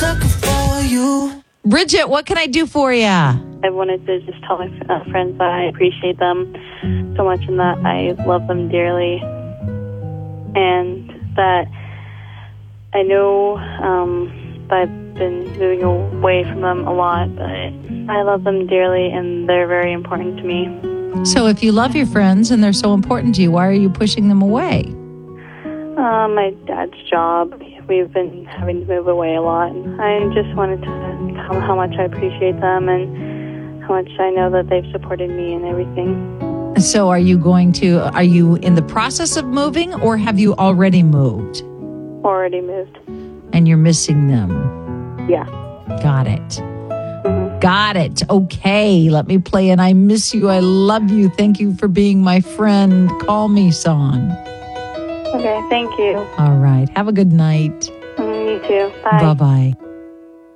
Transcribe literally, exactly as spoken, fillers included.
sucker for you. Bridget, what can I do for you? I wanted to just tell my uh, friends that I appreciate them so much and that I love them dearly. And that I know um, that I've been moving away from them a lot, but I love them dearly and they're very important to me. So if you love your friends and they're so important to you, why are you pushing them away? Uh, my dad's job. We've been having to move away a lot. And I just wanted to tell them how much I appreciate them and how much I know that they've supported me and everything. So are you going to, are you in the process of moving or have you already moved? Already moved. And you're missing them? Yeah. Got it. Mm-hmm. Got it. Okay, let me play an I Miss You, I Love You, Thank You for Being My Friend, Call Me song. Okay, thank you. All right, have a good night. Mm, you too. Bye. Bye-bye.